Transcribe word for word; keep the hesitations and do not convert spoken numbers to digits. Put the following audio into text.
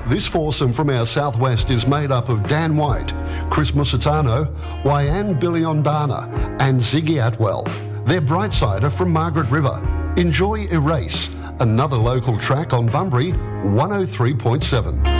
This foursome from our southwest is made up of Dan White, Chris Musitano, Wyan Biliondana and Ziggy Atwell. They're Brightside are from Margaret River. Enjoy Erase, another local track on Bunbury one oh three point seven.